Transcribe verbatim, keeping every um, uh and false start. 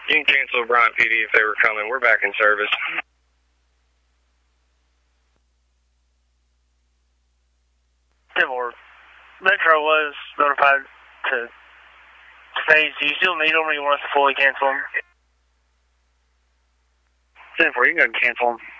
You can cancel Bryant P D if they were coming. We're back in service. ten four. Metro was notified to phase. Do you still need them or you want us to fully cancel them? ten four, you can go and cancel them.